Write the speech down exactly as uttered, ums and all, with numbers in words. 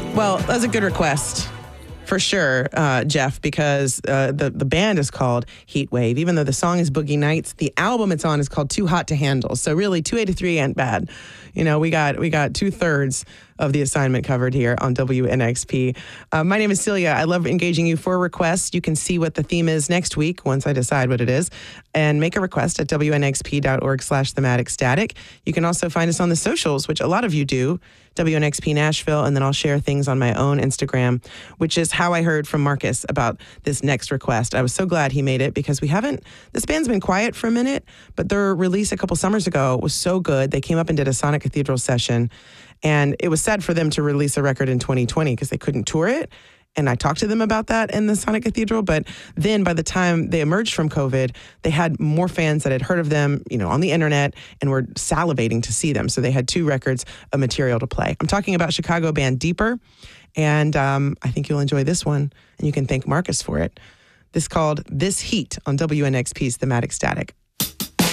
Well, that's a good request. For sure, uh, Jeff, because uh, the, the band is called Heat Wave. Even though the song is Boogie Nights, the album it's on is called Too Hot to Handle. So really, two eighty-three ain't bad. You know, we got we got two-thirds of the assignment covered here on W N X P. Uh, my name is Celia. I love engaging you for requests. You can see what the theme is next week once I decide what it is, and make a request at W N X P dot org slash thematic static. You can also find us on the socials, which a lot of you do, W N X P Nashville, and then I'll share things on my own Instagram, which is how I heard from Marcus about this next request. I was so glad he made it because we haven't, this band's been quiet for a minute, but their release a couple summers ago was so good. They came up and did a Sonic Cathedral session, and it was sad for them to release a record in twenty twenty because they couldn't tour it. And I talked to them about that in the Sonic Cathedral. But then by the time they emerged from COVID, they had more fans that had heard of them, you know, on the internet and were salivating to see them. So they had two records of material to play. I'm talking about Chicago band Deeper. And um, I think you'll enjoy this one. And you can thank Marcus for it. This is called This Heat on W N X P's Thematic Static.